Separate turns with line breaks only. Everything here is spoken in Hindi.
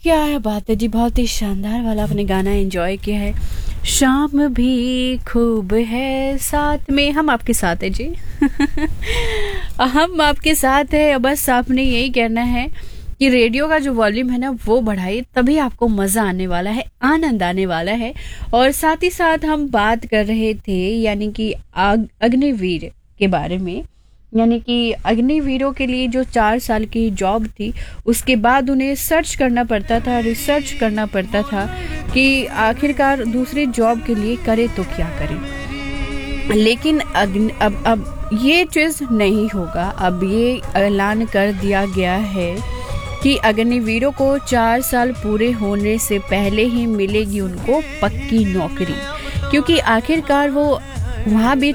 क्या बात है जी, बहुत ही शानदार वाला आपने गाना एंजॉय किया है। शाम भी खूब है साथ में, हम आपके साथ है जी। हम आपके साथ है, बस आपने यही कहना है कि रेडियो का जो वॉल्यूम है ना वो बढ़ाइए, तभी आपको मज़ा आने वाला है, आनंद आने वाला है। और साथ ही साथ हम बात कर रहे थे यानी कि अग्निवीर के बारे में, यानी कि अग्निवीरों के लिए जो 4 साल की जॉब थी, उसके बाद उन्हें सर्च करना पड़ता था, रिसर्च करना पड़ता था कि आखिरकार दूसरे जॉब के लिए करे तो क्या करें। लेकिन अब ये चीज़ नहीं होगा। अब ये ऐलान कर दिया गया है कि अग्निवीरों को 4 साल पूरे होने से पहले ही मिलेगी उनको पक्की नौकरी, क्योंकि आखिरकार वो वहाँ भी